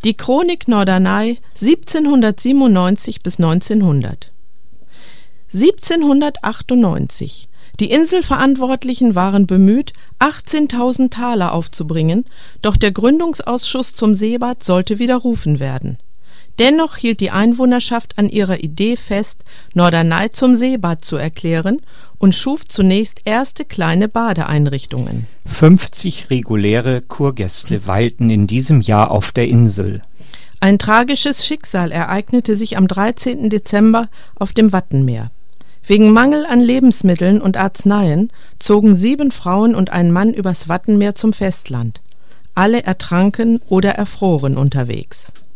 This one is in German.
Die Chronik Norderney 1797 bis 1900. 1798. Die Inselverantwortlichen waren bemüht, 18.000 Taler aufzubringen, doch der Gründungsausschuss zum Seebad sollte widerrufen werden. Dennoch hielt die Einwohnerschaft an ihrer Idee fest, Norderney zum Seebad zu erklären und schuf zunächst erste kleine Badeeinrichtungen. 50 reguläre Kurgäste weilten in diesem Jahr auf der Insel. Ein tragisches Schicksal ereignete sich am 13. Dezember auf dem Wattenmeer. Wegen Mangel an Lebensmitteln und Arzneien zogen 7 Frauen und ein Mann übers Wattenmeer zum Festland. Alle ertranken oder erfroren unterwegs.